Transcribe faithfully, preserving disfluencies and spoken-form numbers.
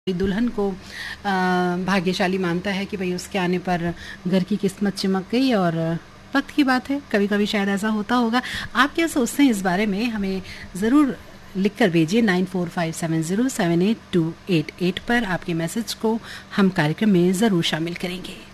दुल्हन को अ, भाग्यशाली मानता है कि भाई उसके आने पर घर की किस्मत चमक गई। और वक्त की बात है, कभी कभी शायद ऐसा होता होगा। आप क्या सोचते हैं इस बारे में, हमें ज़रूर लिख कर भेजिए nine four five seven zero seven eight to eight eight पर। आपके मैसेज को हम कार्यक्रम में ज़रूर शामिल करेंगे।